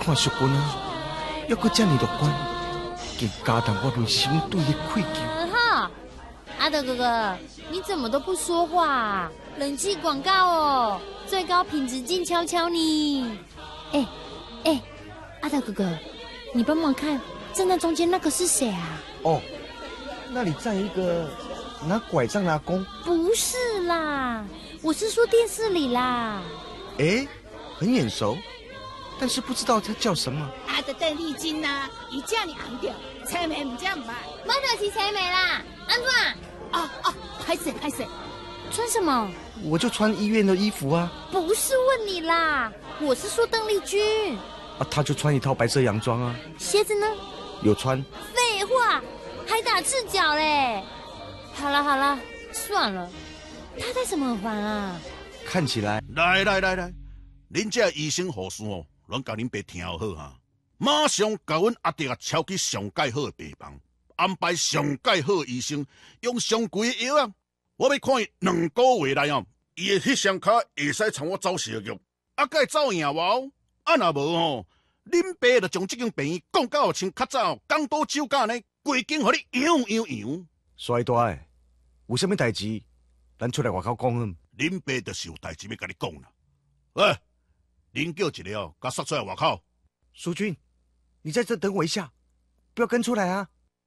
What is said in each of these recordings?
看淑君啊，还阁这么乐观，竟加重我对心对的愧疚。 哈，阿德哥哥，你怎么都不说话啊？冷气广告哦，最高品质静悄悄呢。哎，阿德哥哥，你帮忙看，站在中间那个是谁啊？ 哦，那里站一个拿拐杖的阿公。 不是啦，我是说电视里啦。 哎，很眼熟，但是不知道他叫什么。 阿德邓丽君呐，伊这么红着，青梅唔这么买。 我就是青梅啦，安怎？ 拍谁？ 穿什么？ 我就穿医院的衣服啊。 不是问你啦，我是说邓丽君。 啊，他就穿一套白色洋装啊。 鞋子呢？ 有穿。 废话，还打赤脚嘞。好了，算了。他戴什么耳环啊？ 看起来。 来，恁这医生护士哦，拢甲恁爸听好哈，马上甲阮阿弟啊抄去上介好的病房，安排上介好的医生，用上贵的药啊。我要看伊2个月内哦，伊的迄双脚会使从我走蛇肉，啊，该走赢无？啊，若无吼，恁爸就将这间病院讲到像较早港岛酒家呢，规间互你扬。 衰大诶，有啥物代志？咱出来外口讲好。 恁爸就是有代志要甲你讲啦。喂，恁叫一个哦，甲杀出来外口。 淑君，你在这等我一下，不要跟出来啊。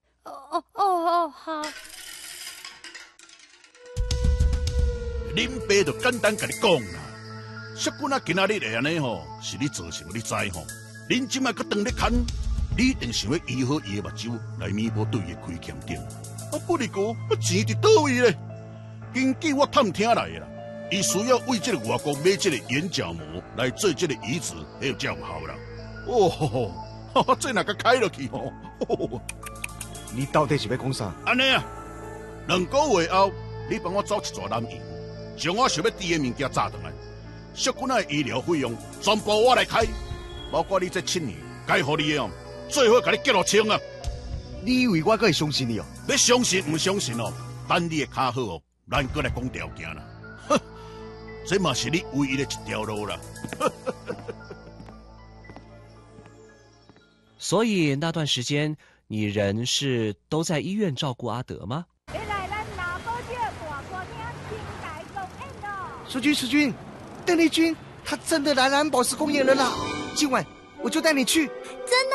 好。 恁爸就简单甲你讲啦。淑君啊，今仔日会安尼吼，是你造成，你知吼？恁即摆搁当咧牵，你一定想要医好伊的目睭，来弥补对伊的亏欠点。啊，不哩个，钱伫倒位咧？根据我探听来的啦，伊需要为这个外国买这个眼角膜来做这个移植，还有这么好啦。哦，这哪个开落去吼？ 你到底是要讲啥？ 安尼啊，2个月后，你帮我找一撮南洋，将我想要滴的物件炸转来。淑君的医疗费用全部我来开，包括你这7年该互你的哦，最好甲你结落清啊！ 你以为我可会相信你哦？ 要相信唔相信哦？等你的卡好哦，咱搁来讲条件啦。哼，这嘛是你唯一的一条路啦。 所以那段时间，你人是都在医院照顾阿德吗？ 淑君，邓丽君，她真的来蓝宝石公园了啦！今晚我就带你去。 真的。